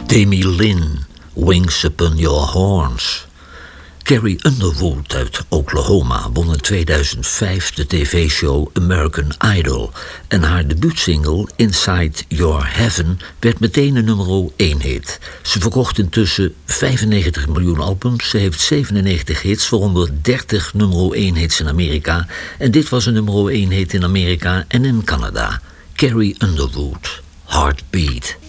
Demi Lynn, Wings Upon Your Horns. Carrie Underwood uit Oklahoma won in 2005 de tv-show American Idol en haar debuutsingle Inside Your Heaven werd meteen een nummer 1 hit. Ze verkocht intussen 95 miljoen albums, ze heeft 97 hits, waaronder 30 nummer 1 hits in Amerika en dit was een nummer 1 hit in Amerika en in Canada. Carrie Underwood, Heartbeat.